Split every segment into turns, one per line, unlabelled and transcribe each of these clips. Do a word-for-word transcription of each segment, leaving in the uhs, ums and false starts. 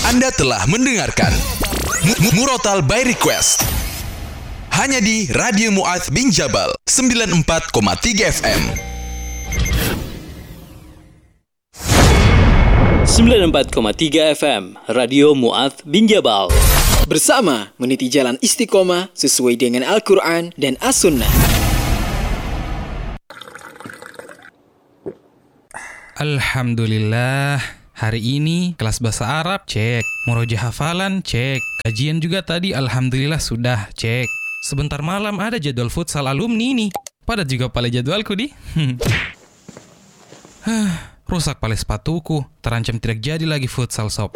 Anda telah mendengarkan M- Murotal by Request hanya di Radio Mu'adz bin Jabal sembilan puluh empat koma tiga F M.
sembilan puluh empat koma tiga F M Radio Mu'adz bin Jabal.
Bersama meniti jalan istiqomah sesuai dengan Al-Quran dan As-Sunnah.
Alhamdulillah, hari ini kelas bahasa Arab cek, murojaah hafalan cek, kajian juga tadi alhamdulillah sudah cek. Sebentar malam ada jadwal futsal alumni nih. Padat juga pale jadwalku di. Rusak pale sepatuku, terancam tidak jadi lagi futsal sob.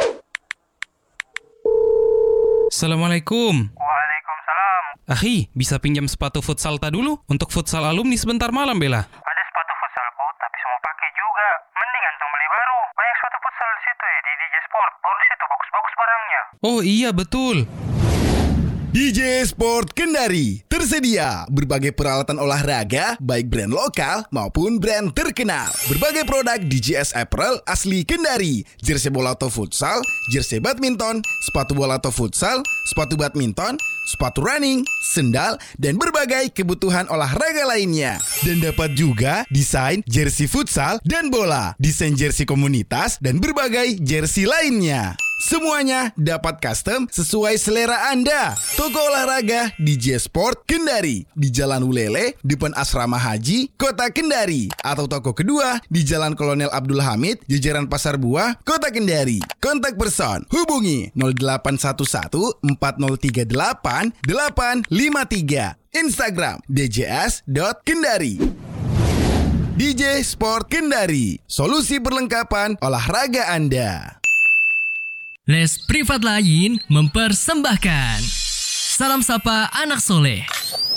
Assalamualaikum.
Waalaikumsalam.
Akhi, bisa pinjam sepatu futsal ta dulu untuk futsal alumni sebentar malam bela?
Ada sepatu futsalku, tapi semua pakai juga. Mending antum beli baru. Banyak sepatu futsal di situ ya, di D J Sport. Baru di situ bagus-bagus barangnya.
Oh iya betul.
D J Sport Kendari tersedia berbagai peralatan olahraga baik brand lokal maupun brand terkenal. Berbagai produk D J S Apparel asli Kendari, jersey bola atau futsal, jersey badminton, sepatu bola atau futsal, sepatu badminton, sepatu running, sendal, dan berbagai kebutuhan olahraga lainnya. Dan dapat juga desain jersey futsal dan bola, desain jersey komunitas, dan berbagai jersey lainnya. Semuanya dapat custom sesuai selera Anda. Toko olahraga D J Sport Kendari di Jalan Ulele, depan Asrama Haji, Kota Kendari. Atau toko kedua di Jalan Kolonel Abdul Hamid, jajaran Pasar Buah, Kota Kendari. Kontak person hubungi nol delapan satu satu empat nol tiga delapan delapan lima tiga. Instagram d j s dot kendari. D J Sport Kendari, solusi perlengkapan olahraga Anda.
Les Privat Lain mempersembahkan Salam Sapa Anak Soleh,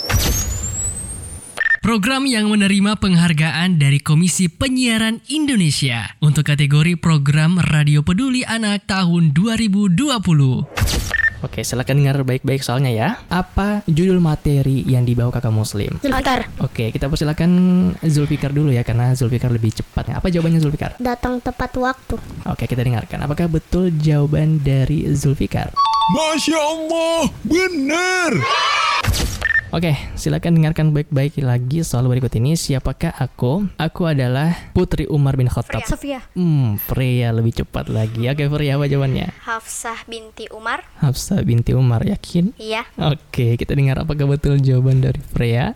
program yang menerima penghargaan dari Komisi Penyiaran Indonesia untuk kategori program Radio Peduli Anak tahun dua ribu dua puluh.
Oke, silakan dengar baik-baik soalnya ya. Apa judul materi yang dibawa kakak Muslim?
Zulfikar.
Oke, kita persilakan Zulfikar dulu ya, karena Zulfikar lebih cepat. Apa jawabannya Zulfikar?
Datang tepat waktu.
Oke, kita dengarkan. Apakah betul jawaban dari Zulfikar?
Masya Allah, benar.
Oke, silakan dengarkan baik-baik lagi soal berikut ini. Siapakah aku? Aku adalah Putri Umar bin Khattab.
Sofia.
Hmm, Freya lebih cepat lagi. Oke, Freya, apa jawabannya?
Hafsah binti Umar.
Hafsah binti Umar, yakin?
Iya.
Oke, kita dengar apakah betul jawaban dari Freya.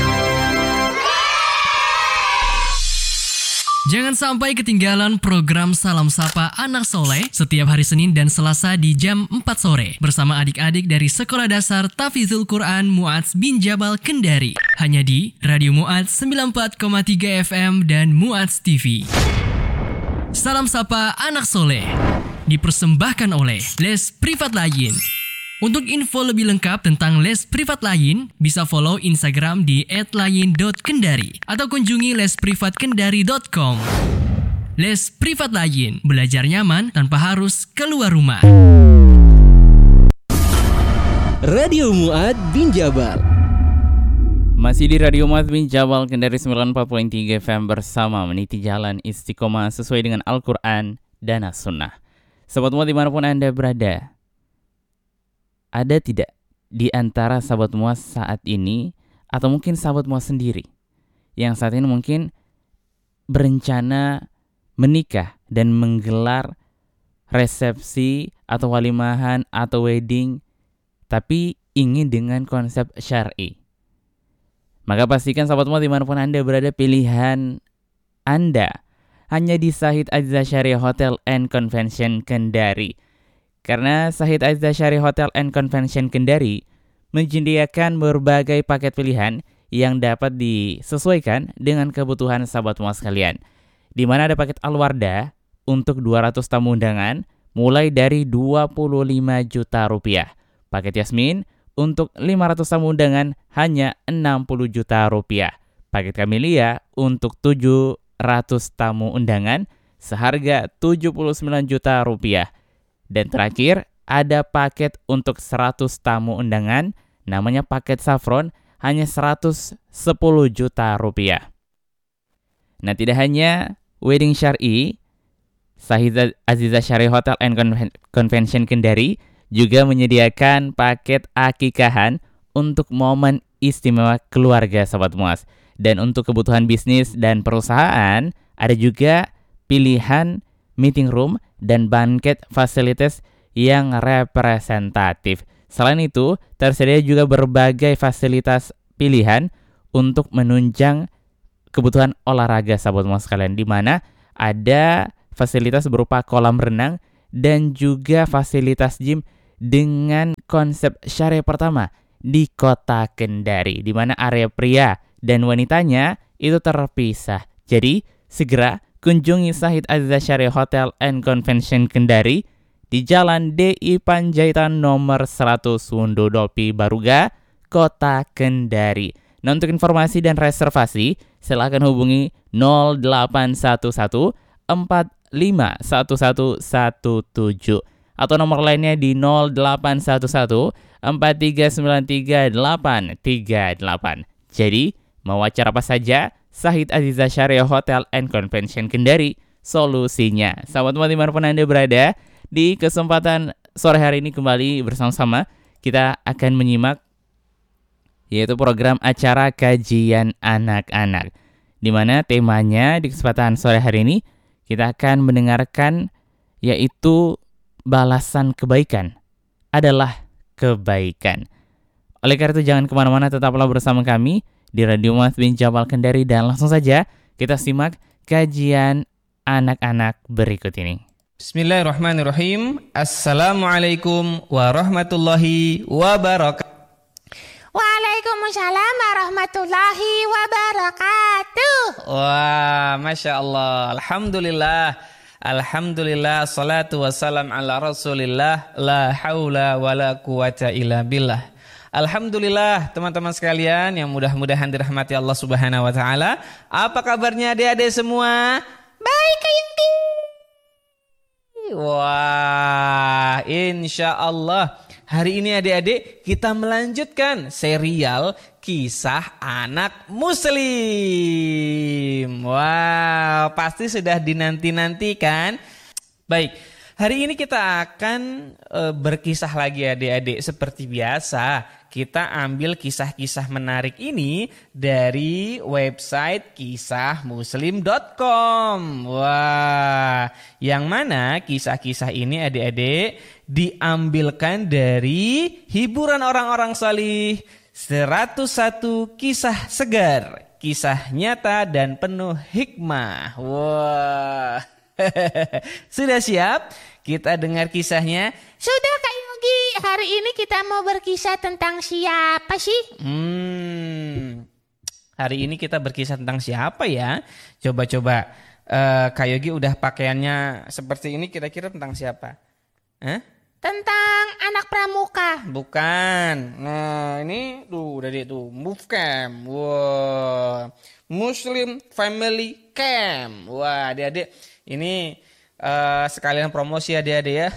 Jangan sampai ketinggalan program Salam Sapa Anak Soleh setiap hari Senin dan Selasa di jam empat sore bersama adik-adik dari Sekolah Dasar Tahfidzul Quran Mu'adz bin Jabal Kendari. Hanya di Radio Mu'adz sembilan puluh empat koma tiga F M dan Mu'adz T V. Salam Sapa Anak Soleh dipersembahkan oleh Les Privat Lain. Untuk info lebih lengkap tentang les privat lain, bisa follow Instagram di et lain dot kendari atau kunjungi les privat kendari dot com. Les Privat Lain, belajar nyaman tanpa harus keluar rumah.
Radio Mu'adz bin Jabal.
Masih di Radio Mu'adz bin Jabal Kendari sembilan puluh empat koma tiga F M bersama meniti jalan istiqomah sesuai dengan Al-Quran dan As-Sunnah. Sobat Mu'adz dimanapun Anda berada, ada tidak di antara sahabat Mu'adz saat ini, atau mungkin sahabat Mu'adz sendiri, yang saat ini mungkin berencana menikah dan menggelar resepsi atau walimahan atau wedding, tapi ingin dengan konsep syar'i? Maka pastikan sahabat Mu'adz dimanapun Anda berada, pilihan Anda hanya di Sahid Azza Syariah Hotel and Convention Kendari. Karena Sahid Azza Syariah Hotel and Convention Kendari menyediakan berbagai paket pilihan yang dapat disesuaikan dengan kebutuhan sahabat Mu'adz sekalian. Di mana ada paket Al-Wardah untuk dua ratus tamu undangan mulai dari dua puluh lima juta rupiah. Paket Yasmin untuk lima ratus tamu undangan hanya enam puluh juta rupiah. Paket Camellia untuk tujuh ratus tamu undangan seharga tujuh puluh sembilan juta rupiah. Dan terakhir, ada paket untuk seratus tamu undangan, namanya paket Saffron, hanya seratus sepuluh juta rupiah. Nah, tidak hanya wedding syar'i, Sahid Aziza Syari Hotel and Convention Kendari juga menyediakan paket akikahan untuk momen istimewa keluarga Sobat Muaz. Dan untuk kebutuhan bisnis dan perusahaan, ada juga pilihan meeting room dan banquet fasilitas yang representatif. Selain itu, tersedia juga berbagai fasilitas pilihan untuk menunjang kebutuhan olahraga Sobat Muaz sekalian, di mana ada fasilitas berupa kolam renang dan juga fasilitas gym dengan konsep syariah pertama di kota Kendari, di mana area pria dan wanitanya itu terpisah. Jadi, segera kunjungi Sahid Aziza Syari Hotel and Convention Kendari di Jalan D I Panjaitan nomor seratus Wondodolpi Baruga, Kota Kendari. Nah, untuk informasi dan reservasi, silakan hubungi nol delapan satu satu empat lima satu satu satu tujuh atau nomor lainnya di nol delapan satu satu empat tiga sembilan tiga delapan tiga delapan. Jadi, mau acara apa saja, Sahid Aziza Syariah Hotel and Convention Kendari, solusinya. Sahabat Muat dimanapun Anda berada, di kesempatan sore hari ini kembali bersama-sama kita akan menyimak yaitu program acara kajian anak-anak, di mana temanya di kesempatan sore hari ini kita akan mendengarkan yaitu balasan kebaikan adalah kebaikan. Oleh karena itu jangan kemana-mana, tetaplah bersama kami di Radio Muaz bin Jabal Kendari, dan langsung saja kita simak kajian anak-anak berikut ini.
Bismillahirrahmanirrahim. Assalamualaikum warahmatullahi wabarakatuh.
Waalaikumsalam warahmatullahi wabarakatuh.
Wah, Masya Allah. Alhamdulillah. Alhamdulillah. Salatu wassalam ala rasulillah. La hawla wa la quwata illa billah. Alhamdulillah teman-teman sekalian yang mudah-mudahan dirahmati Allah Subhanahu wa taala. Apa kabarnya adik-adik semua?
Baik, Kayungki.
Wah, insya Allah hari ini adik-adik kita melanjutkan serial kisah anak muslim. Wah, pasti sudah dinanti-nanti kan? Baik, hari ini kita akan e, berkisah lagi adik-adik. Seperti biasa, kita ambil kisah-kisah menarik ini dari website kisah muslim dot com. Wah, yang mana kisah-kisah ini adik-adik diambilkan dari hiburan orang-orang salih, seratus satu kisah segar, kisah nyata dan penuh hikmah. Wah, sudah siap? Kita dengar kisahnya.
Sudah, Kak Yogi. Hari ini kita mau berkisah tentang siapa sih?
Hmm, hari ini kita berkisah tentang siapa ya? Coba-coba. Uh, Kak Yogi udah pakaiannya seperti ini, kira-kira tentang siapa? Hah?
Tentang anak pramuka.
Bukan. Nah, ini tuh udah deh tuh, Move Camp. Wow. Muslim Family Camp. Wah, adik-adik, ini uh, sekalian promosi adik-adik ya.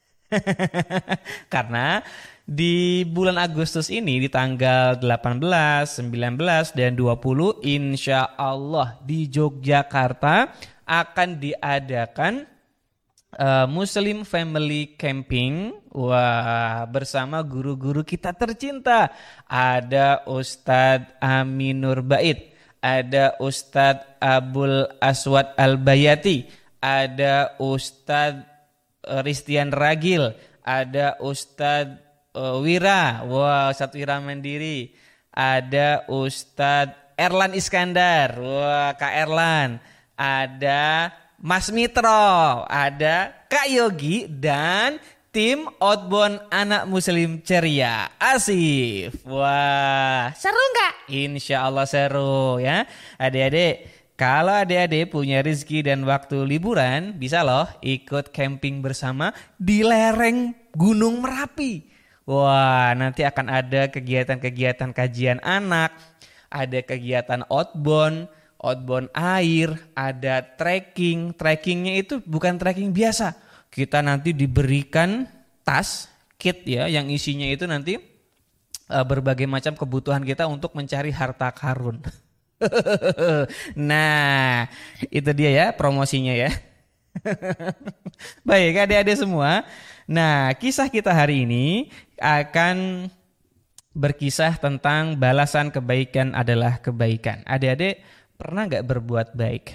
Karena di bulan Agustus ini, di tanggal delapan belas, sembilan belas, dan dua puluh, insya Allah di Yogyakarta akan diadakan Uh, Muslim Family Camping. Wah, bersama guru-guru kita tercinta. Ada Ustadz Aminur Bait, ada Ustadz Abul Aswad Al-Bayati, ada Ustadz uh, Ristian Ragil, ada Ustadz uh, Wira. Wah, Ustadz Wira Mandiri. Ada Ustadz Erlan Iskandar. Wah, Kak Erlan. Ada Mas Mitro, ada Kak Yogi, dan tim outbound anak muslim ceria, Asif. Wah,
seru nggak?
Insya Allah seru ya. Adik-adik, kalau adik-adik punya rezeki dan waktu liburan, bisa loh ikut camping bersama di lereng Gunung Merapi. Wah, nanti akan ada kegiatan-kegiatan kajian anak, ada kegiatan outbound, outbound air, ada trekking. Trekkingnya itu bukan trekking biasa. Kita nanti diberikan tas, kit ya, yang isinya itu nanti uh, berbagai macam kebutuhan kita untuk mencari harta karun. Nah, itu dia ya promosinya ya. Baik adik-adik semua. Nah, kisah kita hari ini akan berkisah tentang balasan kebaikan adalah kebaikan. Adik-adik pernah gak berbuat baik?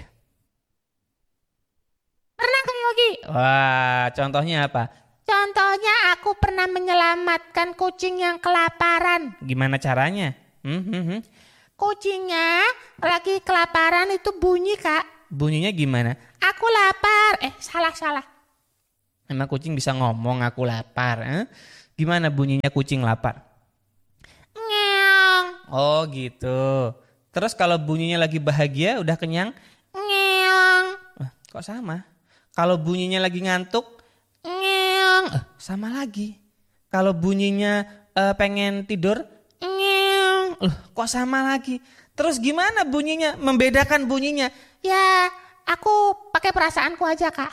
Pernah Kak Yogi.
Wah, contohnya apa?
Contohnya aku pernah menyelamatkan kucing yang kelaparan.
Gimana caranya? Hmm, hmm, hmm.
Kucingnya lagi kelaparan itu bunyi Kak.
Bunyinya gimana?
Aku lapar. Eh salah-salah.
Emang kucing bisa ngomong aku lapar? Eh? Gimana bunyinya kucing lapar?
Ngeong.
Oh gitu. Terus kalau bunyinya lagi bahagia udah kenyang?
Ngeong.
Wah, kok sama? Kalau bunyinya lagi ngantuk?
Ngeong.
Eh, sama lagi. Kalau bunyinya uh, pengen tidur?
Ngeong.
Loh, kok sama lagi? Terus gimana bunyinya? Membedakan bunyinya?
Ya, aku pakai perasaanku aja Kak.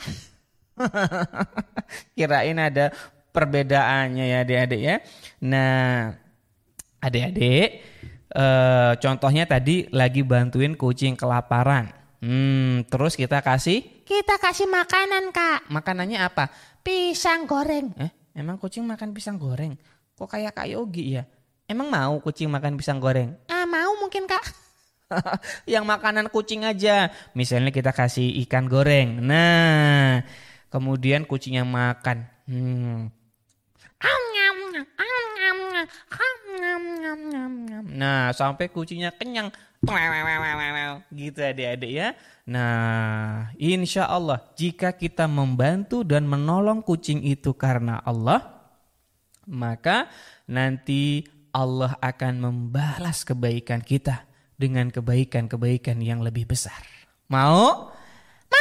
Kirain ada perbedaannya ya adik-adik ya. Nah, adik-adik, eh, contohnya tadi lagi bantuin kucing kelaparan. Hmm, terus kita kasih?
Kita kasih makanan Kak.
Makanannya apa?
Pisang goreng.
Eh, emang kucing makan pisang goreng? Kok kayak Kak Yogi ya? Emang mau kucing makan pisang goreng?
Ah, mau mungkin Kak.
Yang makanan kucing aja. Misalnya kita kasih ikan goreng. Nah, kemudian kucingnya makan. Hmm. Nah, sampai kucingnya kenyang. Gitu adik-adik ya. Nah, insya Allah jika kita membantu dan menolong kucing itu karena Allah, maka nanti Allah akan membalas kebaikan kita dengan kebaikan-kebaikan yang lebih besar. Mau? Ma?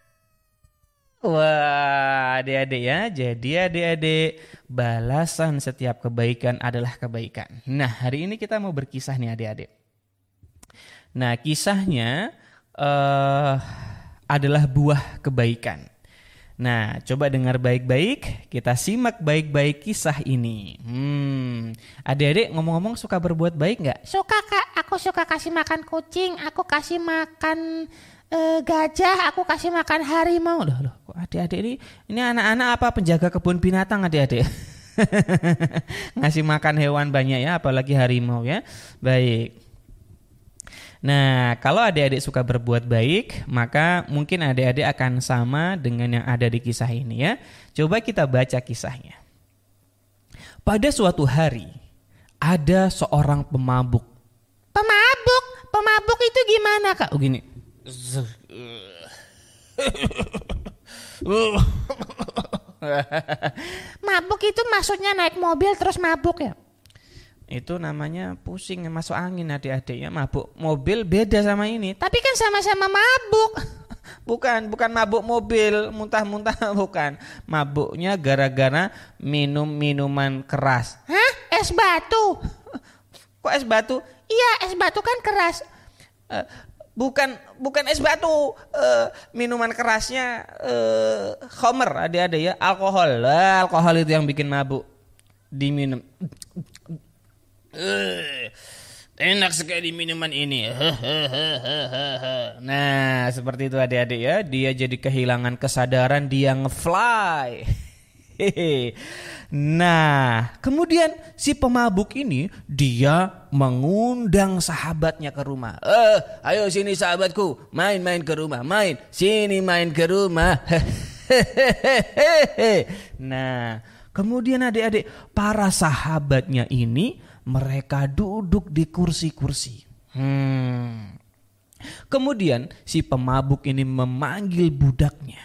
Wah, adik-adik ya. Jadi adik-adik, balasan setiap kebaikan adalah kebaikan. Nah, hari ini kita mau berkisah nih adik-adik. Nah, kisahnya uh, adalah buah kebaikan. Nah, coba dengar baik-baik, kita simak baik-baik kisah ini. Hmm, adik-adik ngomong-ngomong suka berbuat baik nggak?
Suka Kak, aku suka kasih makan kucing, aku kasih makan uh, gajah, aku kasih makan harimau. Loh, loh, kok adik-adik ini, ini anak-anak apa penjaga kebun binatang adik-adik? Ngasih makan hewan banyak ya, apalagi harimau ya. Baik. Nah, kalau adik-adik suka berbuat baik, maka mungkin adik-adik akan sama dengan yang ada di kisah ini ya. Coba kita baca kisahnya. Pada suatu hari, ada seorang pemabuk. Pemabuk? Pemabuk itu gimana Kak?
Oh gini.
Mabuk itu maksudnya naik mobil terus mabuk ya?
Itu namanya pusing, masuk angin adik-adik ya. Mabuk mobil beda sama ini.
Tapi kan sama-sama mabuk.
Bukan, bukan mabuk mobil, muntah-muntah bukan. Mabuknya gara-gara minum minuman keras.
Hah? Es batu?
Kok es batu?
Iya, es batu kan keras.
Uh, bukan, bukan es batu. Uh, minuman kerasnya uh, khamr adik-adik ya. Alkohol. Uh, alkohol itu yang bikin mabuk. Diminum. Uh, enak sekali minuman ini. Nah, seperti itu adik-adik ya. Dia jadi kehilangan kesadaran, dia ngefly. Nah, kemudian si pemabuk ini dia mengundang sahabatnya ke rumah. Eh, ayo sini sahabatku, main-main ke rumah, main. Sini main ke rumah. Nah, kemudian adik-adik, para sahabatnya ini mereka duduk di kursi-kursi. Hmm. Kemudian si pemabuk ini memanggil budaknya.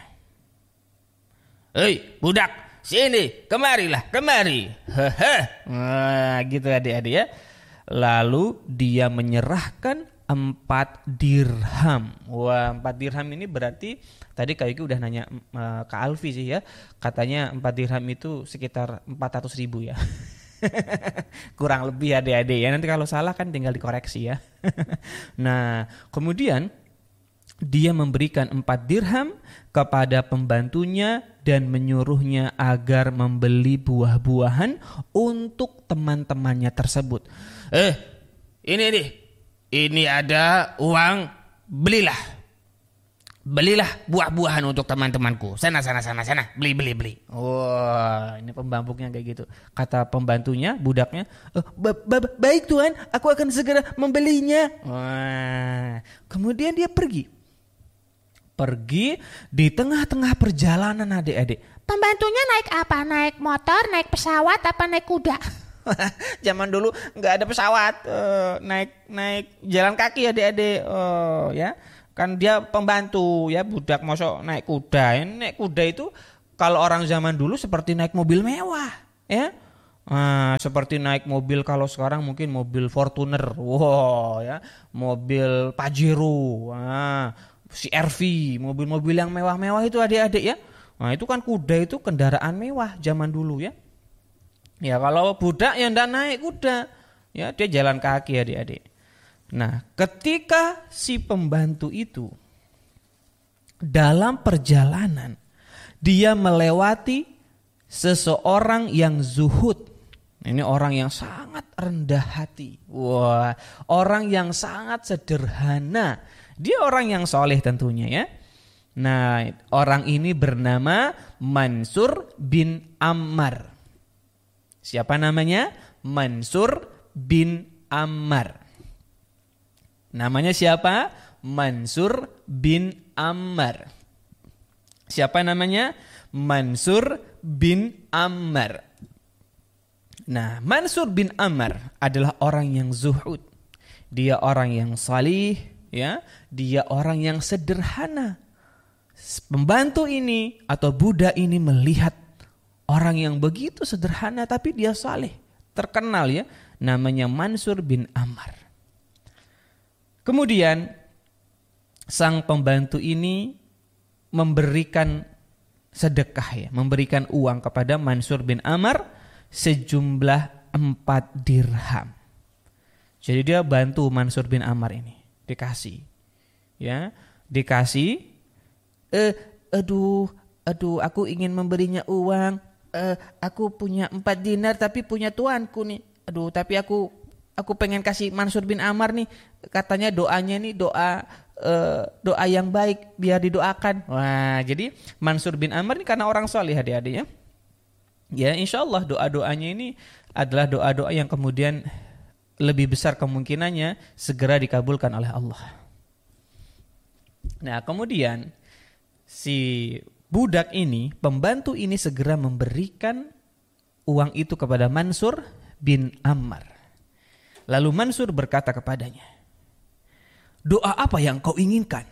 Hei budak, sini, kemarilah, kemari. Nah, gitu adik-adik ya. Lalu dia menyerahkan empat dirham. Wah, empat dirham ini berarti tadi Kak Yuki udah nanya uh, Kak Alfi sih ya. Katanya empat dirham itu sekitar empat ratus ribu ya. Kurang lebih adik-adik ya. Nanti kalau salah kan tinggal dikoreksi ya. Nah, kemudian dia memberikan empat dirham kepada pembantunya dan menyuruhnya agar membeli buah-buahan untuk teman-temannya tersebut. Eh, ini nih. Ini ada uang, belilah. belilah buah-buahan untuk teman-temanku. Sana, sana, sana, sana. Beli, beli, beli. Wah, ini pembambuknya kayak gitu. Kata pembantunya, budaknya, oh, ba- ba- baik Tuhan, aku akan segera membelinya. Wah, kemudian dia pergi. Pergi di tengah-tengah perjalanan adik-adik.
Pembantunya naik apa? Naik motor, naik pesawat, apa naik kuda?
Zaman dulu nggak ada pesawat, uh, naik naik jalan kaki adik-adik. Oh, ya. Kan dia pembantu ya, budak mosok naik kuda. Ini naik kuda itu kalau orang zaman dulu seperti naik mobil mewah, ya. Nah, seperti naik mobil kalau sekarang mungkin mobil Fortuner, wow ya, mobil Pajero, nah, C R V, mobil-mobil yang mewah-mewah itu adik-adik ya. Nah, itu kan kuda itu kendaraan mewah zaman dulu ya. Ya kalau budak ya ndak naik kuda, ya dia jalan kaki adik-adik. Nah, ketika si pembantu itu dalam perjalanan dia melewati seseorang yang zuhud. Ini orang yang sangat rendah hati. Wah, orang yang sangat sederhana. Dia orang yang soleh tentunya ya. Nah, orang ini bernama Mansur bin Ammar. Siapa namanya? Mansur bin Ammar. Namanya siapa? Mansur bin Ammar. Siapa namanya? Mansur bin Ammar. Nah, Mansur bin Ammar adalah orang yang zuhud. Dia orang yang salih, ya. Dia orang yang sederhana. Pembantu ini atau budak ini melihat orang yang begitu sederhana tapi dia saleh. Terkenal ya, namanya Mansur bin Ammar. Kemudian sang pembantu ini memberikan sedekah ya, memberikan uang kepada Mansur bin Ammar sejumlah empat dirham. Jadi dia bantu Mansur bin Ammar ini, dikasih, ya, dikasih. Eh, aduh, aduh, aku ingin memberinya uang. Eh, aku punya empat dinar tapi punya tuanku nih. Aduh, tapi aku Aku pengen kasih Mansur bin Ammar nih, katanya doanya nih doa uh, doa yang baik biar didoakan. Wah, jadi Mansur bin Ammar ini karena orang soleh adik-adik ya. Ya insya Allah doa-doanya ini adalah doa-doa yang kemudian lebih besar kemungkinannya segera dikabulkan oleh Allah. Nah kemudian si budak ini, pembantu ini segera memberikan uang itu kepada Mansur bin Ammar. Lalu Mansur berkata kepadanya, doa apa yang kau inginkan?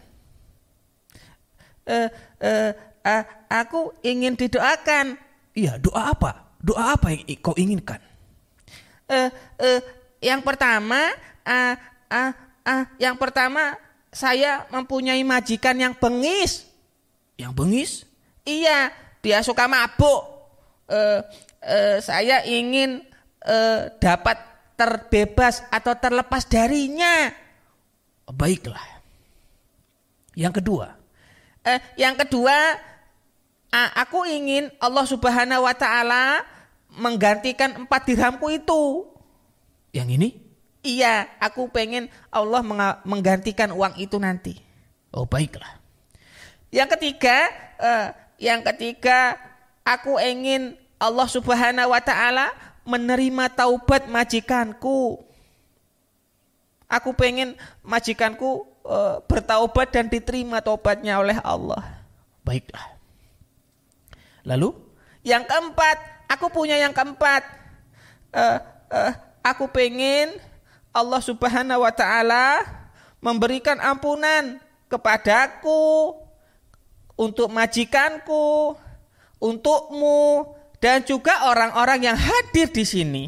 Eh, eh, uh, aku ingin didoakan. Iya, doa apa? Doa apa yang kau inginkan? Eh, eh, yang pertama, uh, uh, uh, yang pertama saya mempunyai majikan yang bengis. Yang bengis? Iya, dia suka mabuk. Eh, eh, saya ingin eh, dapat terbebas atau terlepas darinya. Baiklah. Yang kedua, eh, yang kedua, ah, aku ingin Allah Subhanahu Wa Taala menggantikan empat dirhamku itu. Yang ini? Iya, aku pengen Allah menggantikan uang itu nanti. Oh baiklah. Yang ketiga, eh, yang ketiga, aku ingin Allah Subhanahu Wa Taala menerima taubat majikanku. Aku pengen majikanku uh, bertaubat dan diterima taubatnya oleh Allah. Baiklah. Lalu yang keempat, aku punya yang keempat. Uh, uh, aku pengen Allah Subhanahu Wa Taala memberikan ampunan kepadaku, untuk majikanku, untukmu, dan juga orang-orang yang hadir di sini.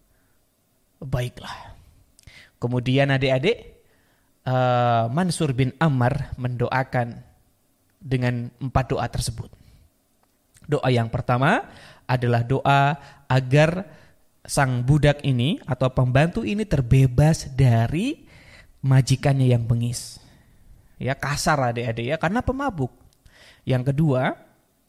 Baiklah. Kemudian adik-adik, uh, Mansur bin Ammar mendoakan dengan empat doa tersebut. Doa yang pertama adalah doa agar sang budak ini atau pembantu ini terbebas dari majikannya yang bengis. Ya kasar adik-adik ya, karena pemabuk. Yang kedua,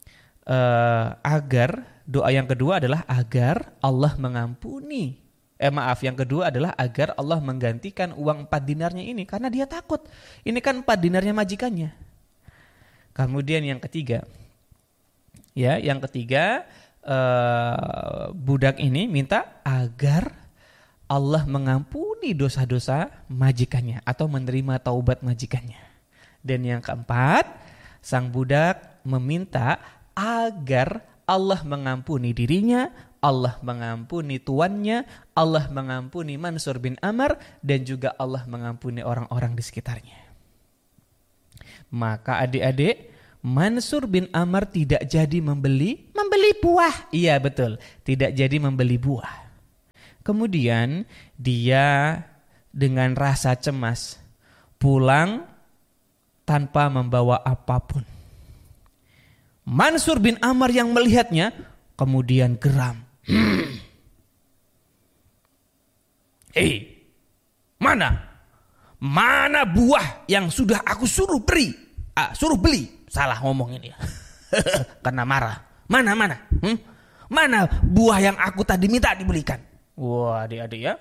uh, agar doa yang kedua adalah agar Allah mengampuni. Eh maaf, yang kedua adalah agar Allah menggantikan uang empat dinarnya ini, karena dia takut. Ini kan empat dinarnya majikannya. Kemudian yang ketiga, ya, yang ketiga uh, budak ini minta agar Allah mengampuni dosa-dosa majikannya atau menerima taubat majikannya. Dan yang keempat, sang budak meminta agar Allah mengampuni dirinya, Allah mengampuni tuannya, Allah mengampuni Mansur bin Amr, dan juga Allah mengampuni orang-orang di sekitarnya. Maka adik-adik, Mansur bin Amr tidak jadi membeli
membeli buah.
Iya betul, tidak jadi membeli buah. Kemudian dia dengan rasa cemas pulang tanpa membawa apapun. Mansur bin Amr yang melihatnya kemudian geram. Hmm. Eh, mana? Mana buah yang sudah aku suruh beri? Ah, suruh beli. Salah ngomong ini ya. Karena marah. Mana, mana? Hmm? Mana buah yang aku tadi minta dibelikan? Wah, adik-adik ya.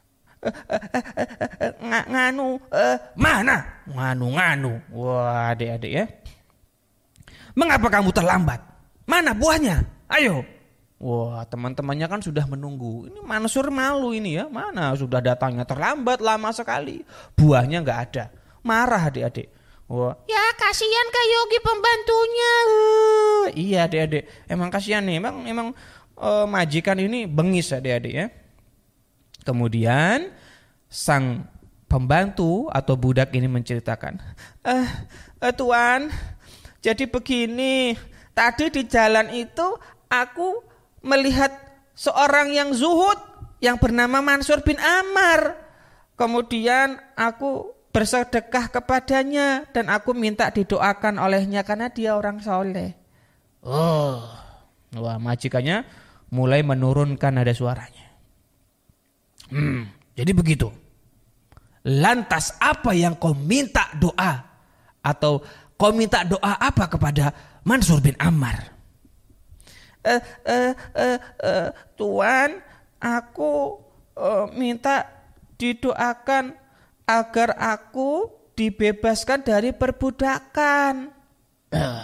Ng- nganu, uh, mana? Nganu-nganu. Wah, adik-adik ya. Mengapa kamu terlambat? Mana buahnya? Ayo. Wah, teman-temannya kan sudah menunggu. Ini Mansur malu ini ya. Mana sudah datangnya terlambat lama sekali. Buahnya nggak ada. Marah adik-adik. Wah.
Ya kasihan Kak Yogi pembantunya.
Uh, iya adik-adik. Emang kasihan nih. Emang emang uh, majikan ini bengis adik-adik ya. Kemudian sang pembantu atau budak ini menceritakan. Eh, uh, Tuan, jadi begini. Tadi di jalan itu aku melihat seorang yang zuhud yang bernama Mansur bin Amr. Kemudian aku bersedekah kepadanya dan aku minta didoakan olehnya karena dia orang soleh. Oh, wah, majikannya mulai menurunkan nada suaranya. Hmm, jadi begitu. Lantas apa yang kau minta doa atau kau minta doa apa kepada Mansur bin Amr? Eh, eh, eh, eh, Tuan, aku eh, minta didoakan agar aku dibebaskan dari perbudakan. Uh.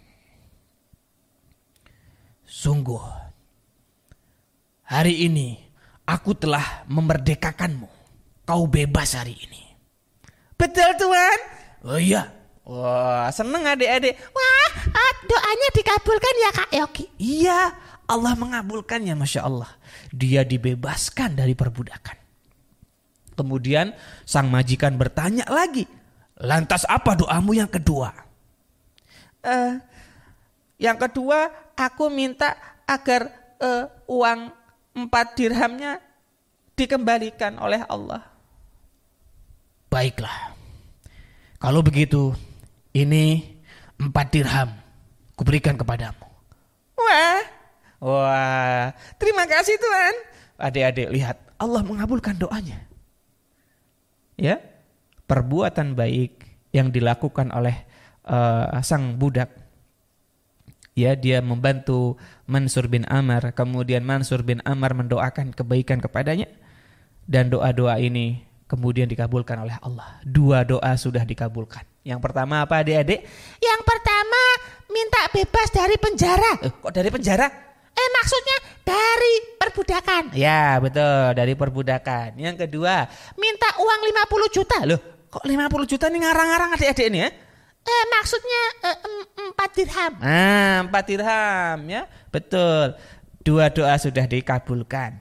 Sungguh, hari ini aku telah memerdekakanmu. Kau bebas hari ini. Betul Tuan? Oh iya. Wah, seneng adik-adik.
Wah, doanya dikabulkan ya Kak Yogi.
Iya, Allah mengabulkannya, Masya Allah. Dia dibebaskan dari perbudakan. Kemudian sang majikan bertanya lagi, lantas apa doamu yang kedua? Uh, yang kedua, aku minta agar uh, uang empat dirhamnya dikembalikan oleh Allah. Baiklah, kalau begitu, ini empat dirham kuberikan kepadamu. Wah, wah, terima kasih Tuan. Adik-adik lihat, Allah mengabulkan doanya. Ya, perbuatan baik yang dilakukan oleh uh, sang budak. Ya, dia membantu Mansur bin Amr, kemudian Mansur bin Amr mendoakan kebaikan kepadanya, dan doa-doa ini kemudian dikabulkan oleh Allah. Dua doa sudah dikabulkan. Yang pertama apa adik-adik?
Yang pertama minta bebas dari penjara.
Eh, kok dari penjara?
Eh maksudnya dari perbudakan.
Ya betul, dari perbudakan. Yang kedua,
minta uang lima puluh juta.
Loh, kok lima puluh juta nih ngarang-ngarang adik-adik ini ya?
Eh maksudnya eh, empat dirham.
Ah, empat dirham ya. Betul. Dua doa sudah dikabulkan.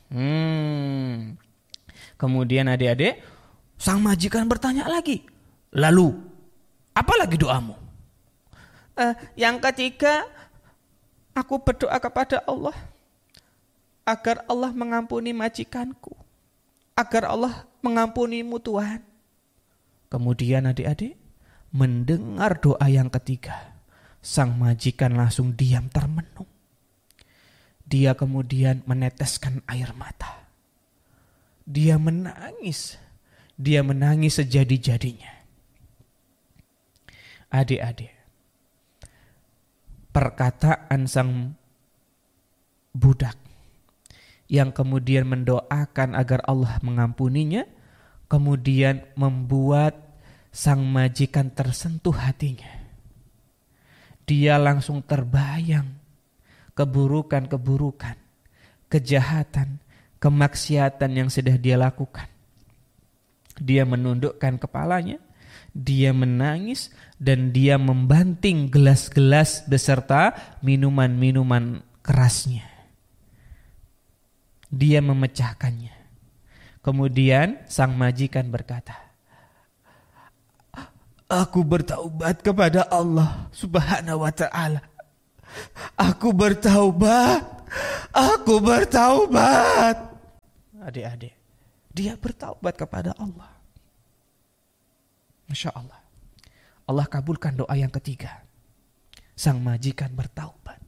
Hmm. Kemudian adik-adik, sang majikan bertanya lagi. Lalu, apa lagi doamu? Uh, yang ketiga, aku berdoa kepada Allah agar Allah mengampuni majikanku, agar Allah mengampunimu Tuhan. Kemudian adik-adik mendengar doa yang ketiga, sang majikan langsung diam termenung. Dia kemudian meneteskan air mata. Dia menangis. Dia menangis sejadi-jadinya. Adik-adik, perkataan sang budak yang kemudian mendoakan agar Allah mengampuninya, kemudian membuat sang majikan tersentuh hatinya. dia langsung terbayang keburukan-keburukan, kejahatan, kemaksiatan yang sudah dia lakukan. Dia menundukkan kepalanya, dia menangis, dan dia membanting gelas-gelas beserta minuman-minuman kerasnya. Dia memecahkannya. Kemudian sang majikan berkata, "Aku bertaubat kepada Allah Subhanahu wa ta'ala. Aku bertaubat. Aku bertaubat." Adik-adik, dia bertaubat kepada Allah. Masya Allah. Allah kabulkan doa yang ketiga. Sang majikan bertaubat.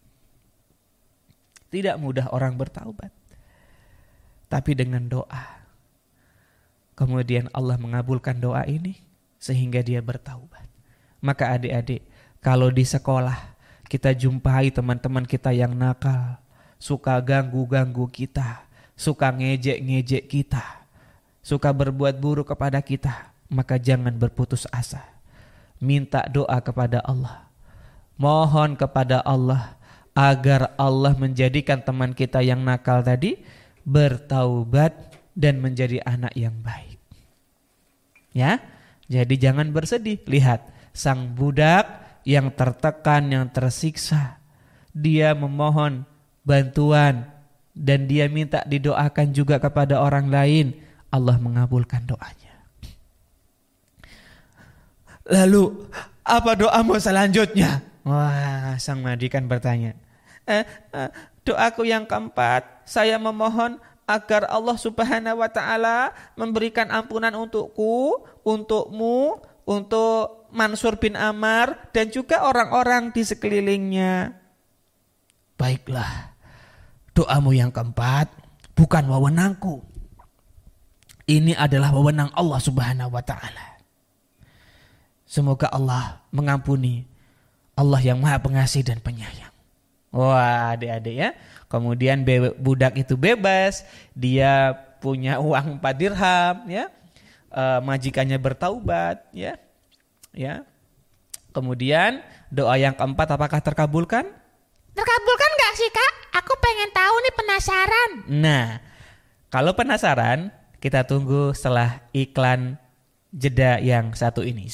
Tidak mudah orang bertaubat, tapi dengan doa. Kemudian Allah mengabulkan doa ini sehingga dia bertaubat. Maka adik-adik, kalau di sekolah kita jumpai teman-teman kita yang nakal, suka ganggu-ganggu kita, suka ngejek-ngejek kita, suka berbuat buruk kepada kita, maka jangan berputus asa. Minta doa kepada Allah. Mohon kepada Allah agar Allah menjadikan teman kita yang nakal tadi bertaubat dan menjadi anak yang baik. Ya, jadi jangan bersedih. Lihat, sang budak yang tertekan, yang tersiksa, dia memohon bantuan dan dia minta didoakan juga kepada orang lain. Allah mengabulkan doanya. Lalu apa doamu selanjutnya? Wah, sang majikan bertanya. Eh, eh, doaku yang keempat, saya memohon agar Allah Subhanahu wa ta'ala memberikan ampunan untukku, untukmu, untuk Mansur bin Ammar dan juga orang-orang di sekelilingnya. Baiklah, doamu yang keempat bukan wewenangku. Ini adalah wewenang Allah Subhanahu wa ta'ala. Semoga Allah mengampuni, Allah yang Maha Pengasih dan Penyayang. Wah, adik-adik ya. Kemudian be- budak itu bebas, dia punya uang empat dirham ya. E, majikannya bertaubat ya. Ya. Kemudian doa yang keempat apakah terkabulkan?
Terkabulkan gak sih Kak? Aku pengen tahu nih, penasaran.
Nah, kalau penasaran kita tunggu setelah iklan jeda yang satu ini.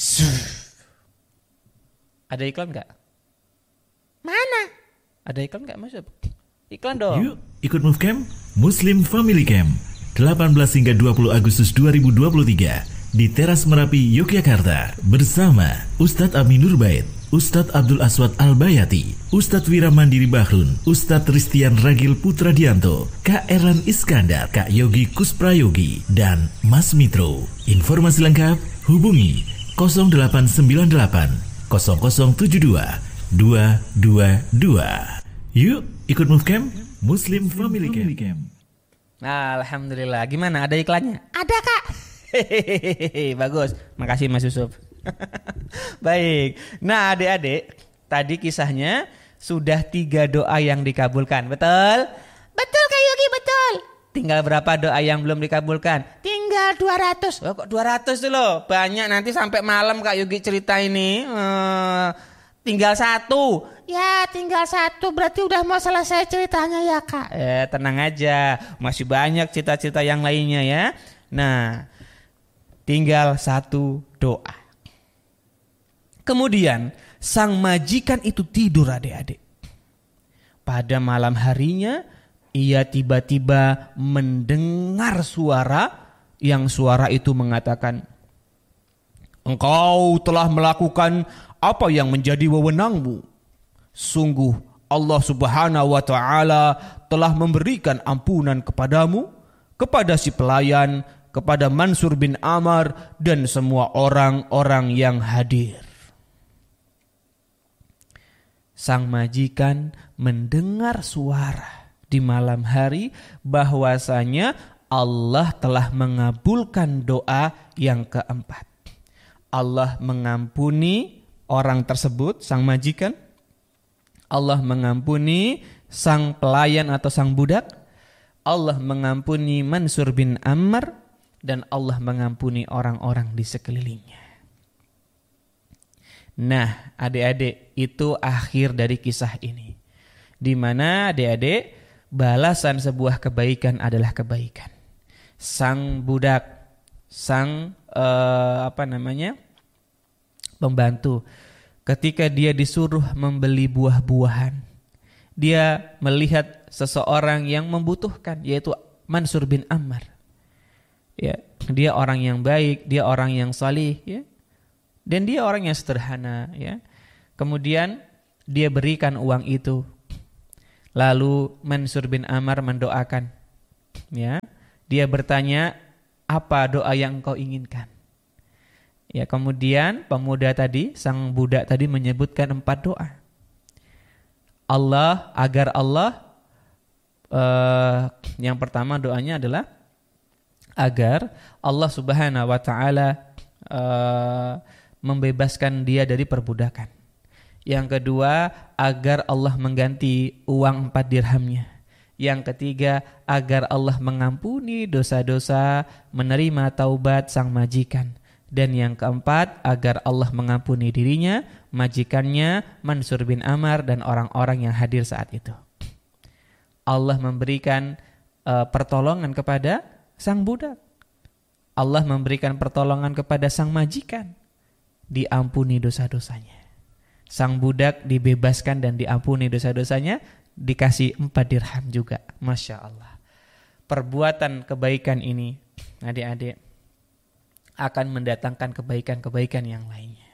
Ada iklan gak?
Mana?
Ada iklan gak Mas? Iklan dong.
Yuk ikut Move Camp Muslim Family Camp delapan belas hingga dua puluh Agustus dua ribu dua puluh tiga di Teras Merapi, Yogyakarta bersama Ustadz Aminur Bait, Ustadz Abdul Aswad Al-Bayati, Ustadz Wira Mandiri Bahrun, Ustadz Ristian Ragil Putradianto, Kak Erlan Iskandar, Kak Yogi Kusprayogi, dan Mas Mitro. Informasi lengkap hubungi nol delapan sembilan delapan nol nol tujuh dua dua dua dua. Yuk ikut Move Camp Muslim Family Camp.
Nah, alhamdulillah. Gimana, ada iklannya?
Ada Kak.
Hehehe, bagus. Makasih Mas Yusuf. Baik. Nah, adik-adik, tadi kisahnya sudah tiga doa yang dikabulkan, betul?
Betul Kak Yogi, betul.
Tinggal berapa doa yang belum dikabulkan?
Tinggal dua ratus.
Oh, kok dua ratus tuh loh? Banyak, nanti sampai malam Kak Yogi cerita ini. Hmm, tinggal satu.
Ya, tinggal satu. Berarti udah mau selesai ceritanya ya Kak?
Eh, tenang aja. Masih banyak cerita-cerita yang lainnya ya. Nah, tinggal satu doa. Kemudian sang majikan itu tidur adik-adik. Pada malam harinya ia tiba-tiba mendengar suara, yang suara itu mengatakan, "Engkau telah melakukan apa yang menjadi wewenangmu. Sungguh Allah Subhanahu wa ta'ala telah memberikan ampunan kepadamu, kepada si pelayan, kepada Mansur bin Ammar dan semua orang-orang yang hadir." Sang majikan mendengar suara di malam hari bahwasanya Allah telah mengabulkan doa yang keempat. Allah mengampuni orang tersebut, sang majikan. Allah mengampuni sang pelayan atau sang budak. Allah mengampuni Mansur bin Ammar. Dan Allah mengampuni orang-orang di sekelilingnya. Nah, adik-adik, itu akhir dari kisah ini. Di mana adik-adik, balasan sebuah kebaikan adalah kebaikan. Sang budak, sang uh, apa namanya? pembantu, ketika dia disuruh membeli buah-buahan, dia melihat seseorang yang membutuhkan, yaitu Mansur bin Ammar. Ya, dia orang yang baik, dia orang yang salih, ya. Dan dia orang yang sederhana, ya. Kemudian dia berikan uang itu. Lalu Mansur bin Ammar mendoakan, ya. Dia bertanya, apa doa yang engkau inginkan? Ya, kemudian pemuda tadi, sang budak tadi menyebutkan empat doa. Allah, agar Allah, uh, yang pertama doanya adalah agar Allah Subhanahu wa taala uh, membebaskan dia dari perbudakan. Yang kedua, agar Allah mengganti uang empat dirhamnya. Yang ketiga, agar Allah mengampuni dosa-dosa, menerima taubat sang majikan. Dan yang keempat, agar Allah mengampuni dirinya, majikannya, Mansur bin Ammar, dan orang-orang yang hadir saat itu. Allah memberikan uh, pertolongan kepada sang budak. Allah memberikan pertolongan kepada sang majikan. Diampuni dosa-dosanya. Sang budak dibebaskan dan diampuni dosa-dosanya, dikasih empat dirham juga. Masya Allah. Perbuatan kebaikan ini, adik-adik, akan mendatangkan kebaikan-kebaikan yang lainnya.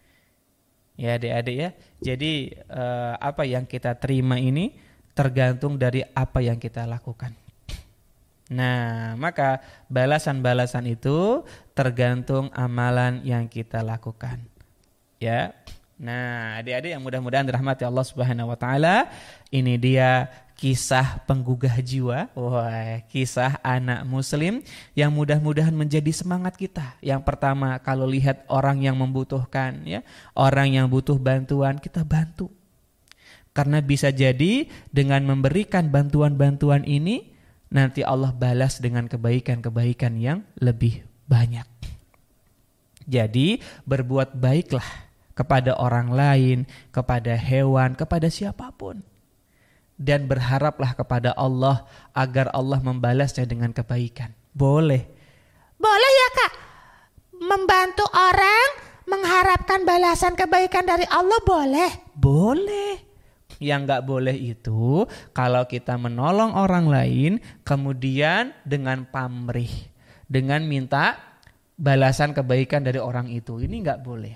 Ya adik-adik ya. Jadi eh, apa yang kita terima ini tergantung dari apa yang kita lakukan. Nah, maka balasan-balasan itu tergantung amalan yang kita lakukan. Ya. Nah, adik-adik yang mudah-mudahan dirahmati Allah Subhanahu wa taala, ini dia kisah penggugah jiwa. Wah, kisah anak muslim yang mudah-mudahan menjadi semangat kita. Yang pertama, kalau lihat orang yang membutuhkan, ya, orang yang butuh bantuan, kita bantu. Karena bisa jadi dengan memberikan bantuan-bantuan ini nanti Allah balas dengan kebaikan-kebaikan yang lebih banyak. Jadi berbuat baiklah kepada orang lain, kepada hewan, kepada siapapun. Dan berharaplah kepada Allah agar Allah membalasnya dengan kebaikan. Boleh.
Boleh ya Kak? Membantu orang, mengharapkan balasan kebaikan dari Allah boleh?
Boleh. Yang gak boleh itu kalau kita menolong orang lain kemudian dengan pamrih, dengan minta balasan kebaikan dari orang itu. Ini gak boleh.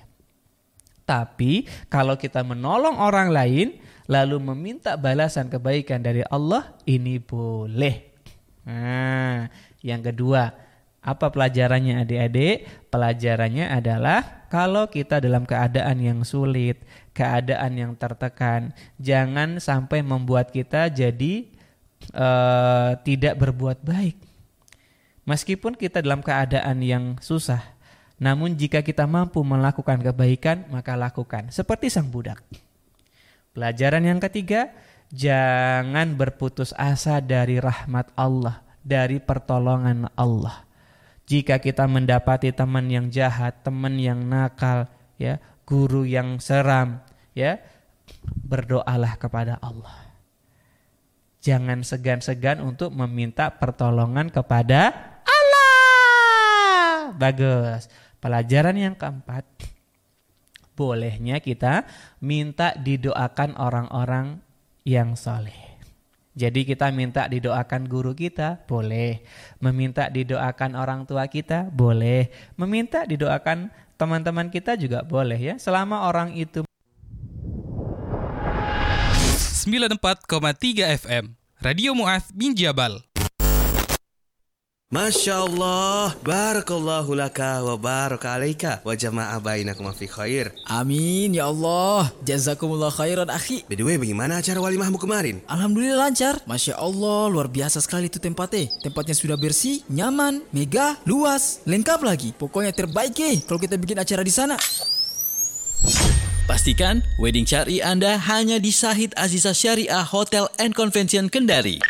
Tapi kalau kita menolong orang lain lalu meminta balasan kebaikan dari Allah, ini boleh. Nah, yang kedua, apa pelajarannya adik-adik? Pelajarannya adalah kalau kita dalam keadaan yang sulit, keadaan yang tertekan, jangan sampai membuat kita jadi uh, tidak berbuat baik. Meskipun kita dalam keadaan yang susah, namun jika kita mampu melakukan kebaikan, maka lakukan. Seperti sang budak. Pelajaran yang ketiga, jangan berputus asa dari rahmat Allah, dari pertolongan Allah. Jika kita mendapati teman yang jahat, teman yang nakal, ya, guru yang seram, ya, berdoalah kepada Allah. Jangan segan-segan untuk meminta pertolongan kepada Allah. Bagus. Pelajaran yang keempat, bolehnya kita minta didoakan orang-orang yang soleh. Jadi kita minta didoakan guru kita, boleh. Meminta didoakan orang tua kita, boleh. Meminta didoakan teman-teman kita juga boleh ya. Selama orang itu
sembilan puluh empat koma tiga F M Radio Mu'adz bin Jabal.
Masya Allah, barakallahu laka wa baraka alaika wa jama'a bainakum fi khair.
Amin ya Allah, jazakumullah khairan akhi.
By the way, bagaimana acara walimahmu kemarin?
Alhamdulillah lancar. Masya Allah, luar biasa sekali itu tempatnya. Tempatnya sudah bersih, nyaman, megah, luas, lengkap lagi. Pokoknya terbaik eh kalau kita bikin acara di sana.
Pastikan wedding syari Anda hanya di Syahid Aziza Syariah Hotel and Convention Kendari.